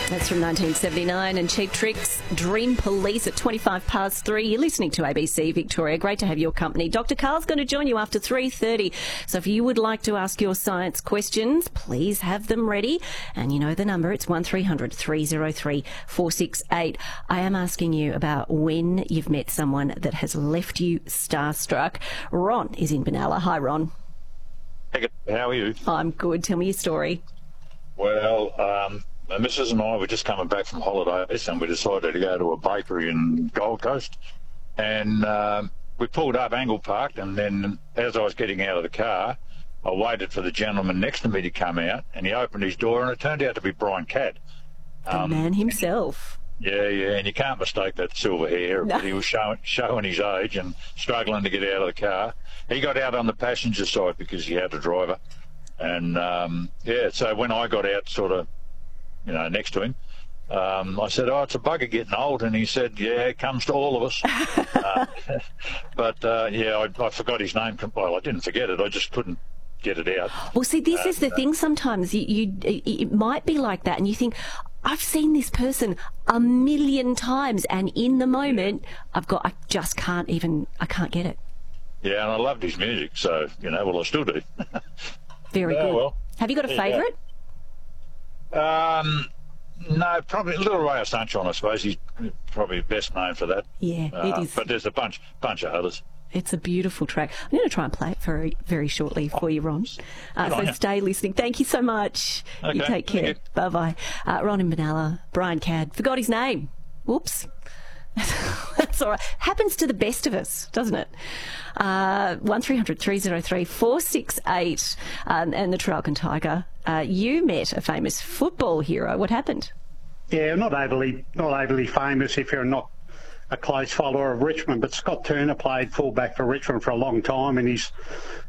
That's from 1979, and Cheap Tricks, Dream Police at 3:25. You're listening to ABC Victoria. Great to have your company. Dr. Carl's going to join you after 3:30. So if you would like to ask your science questions, please have them ready. And you know the number, it's 1300 303 468. I am asking you about when you've met someone that has left you starstruck. Ron is in Benalla. Hi, Ron. Hey, how are you? I'm good. Tell me your story. Well, my missus and I were just coming back from holidays, and we decided to go to a bakery in Gold Coast. And we pulled up, angle parked, and then as I was getting out of the car, I waited for the gentleman next to me to come out, and he opened his door, and it turned out to be Brian Cadd. The man himself. Yeah, and you can't mistake that silver hair, No. but he was showing his age and struggling to get out of the car. He got out on the passenger side because he had a driver. And, so when I got out sort of, next to him, I said, "Oh, it's a bugger getting old." And he said, "Yeah, it comes to all of us." I forgot his name. Well, I didn't forget it. I just couldn't get it out. Well, see, this is the thing sometimes. It might be like that, and you think, I've seen this person a million times, and in the moment, I can't get it. Yeah, and I loved his music, so, I still do. Very good. Well, have you got a favourite? No, probably a Little Ray of Sunshine, I suppose. He's probably best known for that. Yeah, it is. But there's a bunch of others. It's a beautiful track. I'm going to try and play it very, very shortly for you, Ron. So stay listening. Thank you so much. Okay, you take care. Bye-bye. Ron in Benalla, Brian Cadd. Forgot his name. Whoops. That's all right. Happens to the best of us, doesn't it? 1300 303 468 and the Traralgon Tiger. You met a famous football hero. What happened? Yeah, not overly famous if you're not a close follower of Richmond, but Scott Turner played fullback for Richmond for a long time, and his